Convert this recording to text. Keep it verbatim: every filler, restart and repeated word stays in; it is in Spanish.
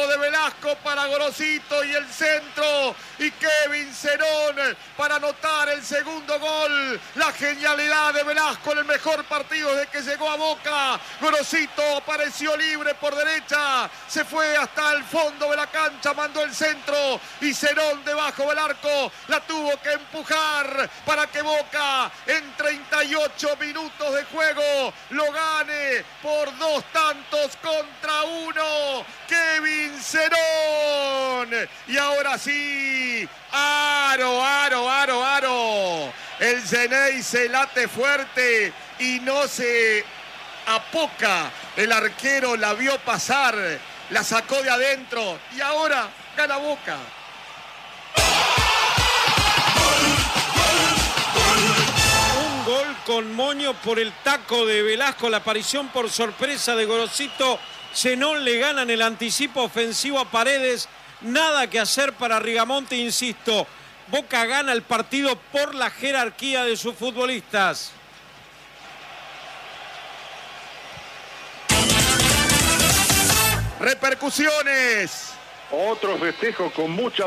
disparo de Velasco para Gorosito y el centro. Y Kevin Cerón para anotar el segundo gol. La genialidad de Velasco en el mejor partido desde que llegó a Boca. Gorosito apareció libre por derecha. Se fue hasta el fondo de la cancha, mandó el centro. Y Cerón debajo del arco la tuvo que empujar para que Boca en treinta y ocho minutos de juego lo gane por dos tantos contra uno. Kevin Cerón. Y ahora sí, aro, aro, aro, aro. El Ceney se late fuerte y no se apoca. El arquero la vio pasar, la sacó de adentro y ahora gana Boca. Un gol con moño por el taco de Velasco, la aparición por sorpresa de Gorosito. Zenón le ganan el anticipo ofensivo a Paredes. Nada que hacer para Rigamonte, insisto. Boca gana el partido por la jerarquía de sus futbolistas. Repercusiones. Otro festejo con mucha